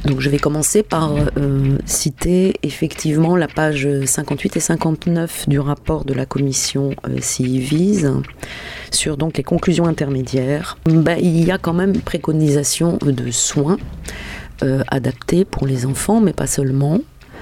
Donc je vais commencer par citer effectivement la page 58 et 59 du rapport de la commission CIVIS sur donc les conclusions intermédiaires. Il y a quand même une préconisation de soins adaptés pour les enfants, mais pas seulement.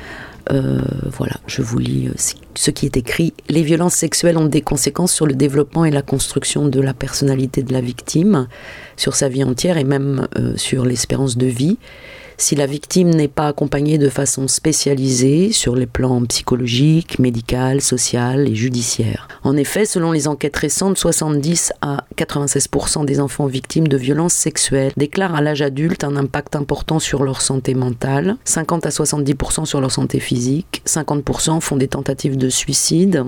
Voilà, je vous lis ce qui est écrit. Les violences sexuelles ont des conséquences sur le développement et la construction de la personnalité de la victime, sur sa vie entière et même sur l'espérance de vie. Si la victime n'est pas accompagnée de façon spécialisée sur les plans psychologiques, médical, social et judiciaire. En effet, selon les enquêtes récentes, 70 à 96% des enfants victimes de violences sexuelles déclarent à l'âge adulte un impact important sur leur santé mentale, 50 à 70% sur leur santé physique, 50% font des tentatives de suicide,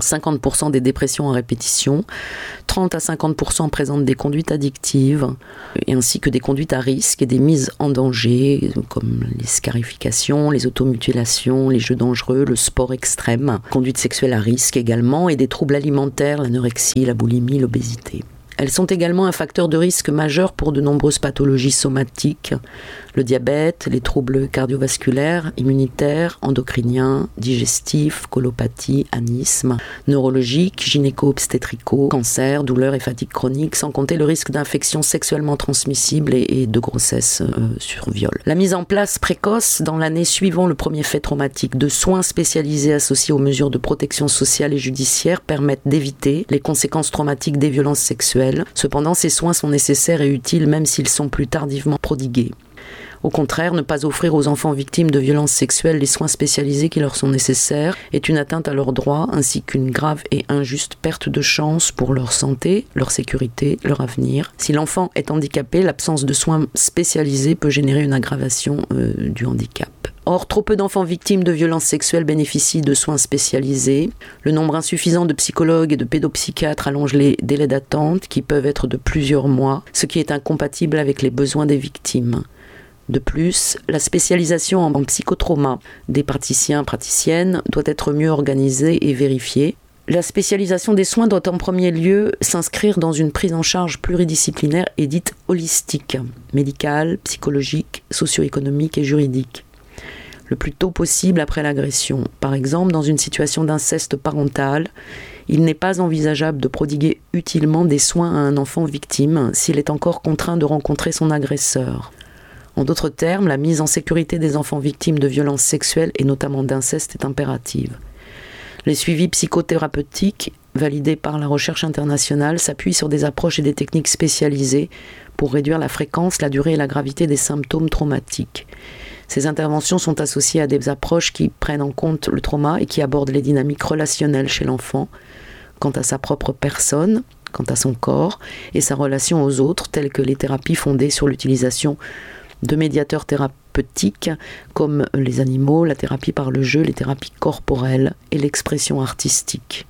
50% des dépressions à répétition, 30 à 50% présentent des conduites addictives, et ainsi que des conduites à risque et des mises en danger, comme les scarifications, les automutilations, les jeux dangereux, le sport extrême, conduite sexuelle à risque également, et des troubles alimentaires, l'anorexie, la boulimie, l'obésité. Elles sont également un facteur de risque majeur pour de nombreuses pathologies somatiques, le diabète, les troubles cardiovasculaires, immunitaires, endocriniens, digestifs, colopathie, anisme, neurologiques, gynéco-obstétricaux, cancer, douleurs et fatigue chronique, sans compter le risque d'infections sexuellement transmissibles et de grossesse sur viol. La mise en place précoce, dans l'année suivant le premier fait traumatique, de soins spécialisés associés aux mesures de protection sociale et judiciaire permettent d'éviter les conséquences traumatiques des violences sexuelles. Cependant, ces soins sont nécessaires et utiles même s'ils sont plus tardivement prodigués. Au contraire, ne pas offrir aux enfants victimes de violences sexuelles les soins spécialisés qui leur sont nécessaires est une atteinte à leurs droits ainsi qu'une grave et injuste perte de chance pour leur santé, leur sécurité, leur avenir. Si l'enfant est handicapé, l'absence de soins spécialisés peut générer une aggravation du handicap. Or, trop peu d'enfants victimes de violences sexuelles bénéficient de soins spécialisés. Le nombre insuffisant de psychologues et de pédopsychiatres allonge les délais d'attente qui peuvent être de plusieurs mois, ce qui est incompatible avec les besoins des victimes. De plus, la spécialisation en psychotrauma des praticiennes doit être mieux organisée et vérifiée. La spécialisation des soins doit en premier lieu s'inscrire dans une prise en charge pluridisciplinaire et dite holistique, médicale, psychologique, socio-économique et juridique, le plus tôt possible après l'agression. Par exemple, dans une situation d'inceste parental, il n'est pas envisageable de prodiguer utilement des soins à un enfant victime s'il est encore contraint de rencontrer son agresseur. En d'autres termes, la mise en sécurité des enfants victimes de violences sexuelles et notamment d'inceste est impérative. Les suivis psychothérapeutiques, validés par la recherche internationale, s'appuient sur des approches et des techniques spécialisées pour réduire la fréquence, la durée et la gravité des symptômes traumatiques. Ces interventions sont associées à des approches qui prennent en compte le trauma et qui abordent les dynamiques relationnelles chez l'enfant, quant à sa propre personne, quant à son corps et sa relation aux autres, telles que les thérapies fondées sur l'utilisation de médiateurs thérapeutiques comme les animaux, la thérapie par le jeu, les thérapies corporelles et l'expression artistique.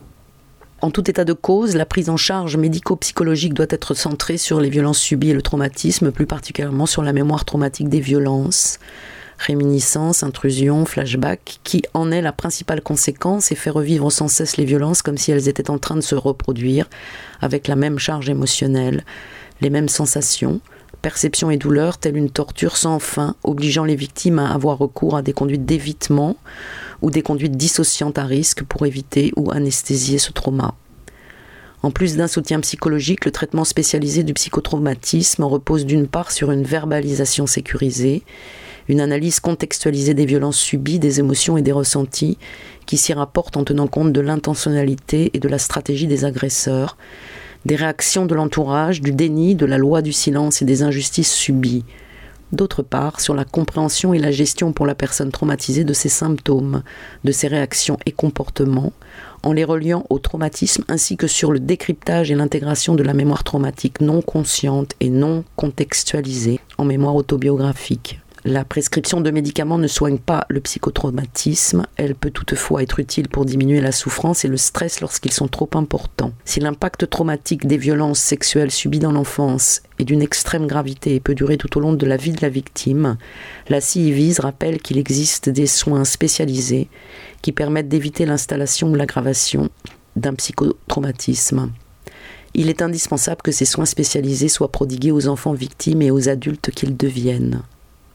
En tout état de cause, la prise en charge médico-psychologique doit être centrée sur les violences subies et le traumatisme, plus particulièrement sur la mémoire traumatique des violences, réminiscence, intrusion, flashback, qui en est la principale conséquence et fait revivre sans cesse les violences comme si elles étaient en train de se reproduire, avec la même charge émotionnelle, les mêmes sensations, perception et douleur, telle une torture sans fin, obligeant les victimes à avoir recours à des conduites d'évitement ou des conduites dissociantes à risque pour éviter ou anesthésier ce trauma. En plus d'un soutien psychologique, le traitement spécialisé du psychotraumatisme repose d'une part sur une verbalisation sécurisée, une analyse contextualisée des violences subies, des émotions et des ressentis, qui s'y rapportent en tenant compte de l'intentionnalité et de la stratégie des agresseurs, des réactions de l'entourage, du déni, de la loi du silence et des injustices subies. D'autre part, sur la compréhension et la gestion pour la personne traumatisée de ses symptômes, de ses réactions et comportements, en les reliant au traumatisme ainsi que sur le décryptage et l'intégration de la mémoire traumatique non consciente et non contextualisée en mémoire autobiographique. La prescription de médicaments ne soigne pas le psychotraumatisme, elle peut toutefois être utile pour diminuer la souffrance et le stress lorsqu'ils sont trop importants. Si l'impact traumatique des violences sexuelles subies dans l'enfance est d'une extrême gravité et peut durer tout au long de la vie de la victime, la CIVIS rappelle qu'il existe des soins spécialisés qui permettent d'éviter l'installation ou l'aggravation d'un psychotraumatisme. Il est indispensable que ces soins spécialisés soient prodigués aux enfants victimes et aux adultes qu'ils deviennent.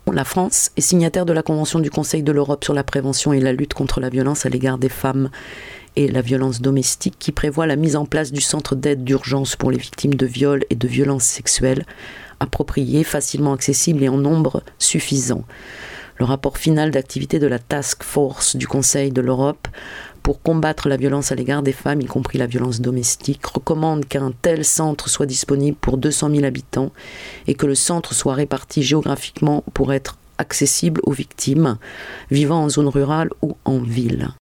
La France est signataire de la Convention du Conseil de l'Europe sur la prévention et la lutte contre la violence à l'égard des femmes et la violence domestique, qui prévoit la mise en place du centre d'aide d'urgence pour les victimes de viols et de violences sexuelles, approprié, facilement accessible et en nombre suffisant. Le rapport final d'activité de la Task Force du Conseil de l'Europe pour combattre la violence à l'égard des femmes, y compris la violence domestique, recommande qu'un tel centre soit disponible pour 200 000 habitants et que le centre soit réparti géographiquement pour être accessible aux victimes vivant en zone rurale ou en ville.